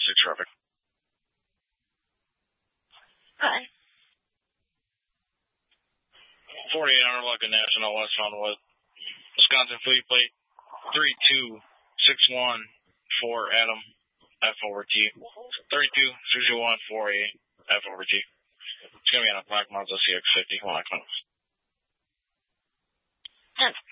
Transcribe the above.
traffic. Hi. 4800 Lucky National West Fronwood. Wisconsin Fleet Plate 32614 Adam, F over T. 32614A, F over T. It's going to be on a black Mazda CX-50. Hold on,